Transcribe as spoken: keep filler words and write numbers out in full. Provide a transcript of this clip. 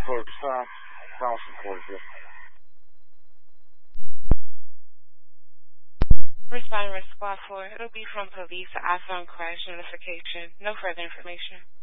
for South, South Georgia. Responding with Squad four. It'll be from police. iPhone crash notification. No further information.